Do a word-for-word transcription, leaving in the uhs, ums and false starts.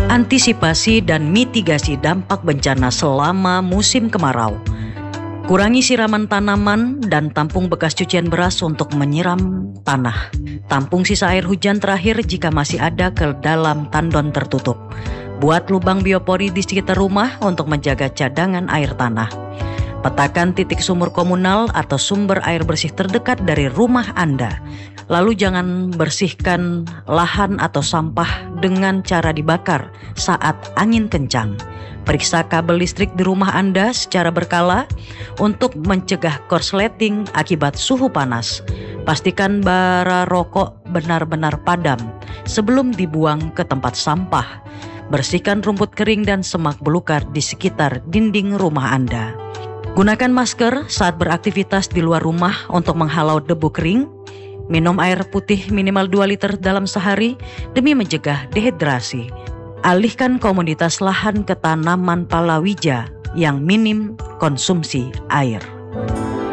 Antisipasi dan mitigasi dampak bencana selama musim kemarau. Kurangi siraman tanaman dan tampung bekas cucian beras untuk menyiram tanah. Tampung sisa air hujan terakhir jika masih ada ke dalam tandon tertutup. Buat lubang biopori di sekitar rumah untuk menjaga cadangan air tanah. Petakan titik sumur komunal atau sumber air bersih terdekat dari rumah Anda. Lalu jangan bersihkan lahan atau sampah dengan cara dibakar saat angin kencang. Periksa kabel listrik di rumah Anda secara berkala untuk mencegah korsleting akibat suhu panas. Pastikan bara rokok benar-benar padam sebelum dibuang ke tempat sampah. Bersihkan rumput kering dan semak belukar di sekitar dinding rumah Anda. Gunakan masker saat beraktivitas di luar rumah untuk menghalau debu kering. Minum air putih minimal dua liter dalam sehari demi mencegah dehidrasi. Alihkan komoditas lahan ke tanaman palawija yang minim konsumsi air.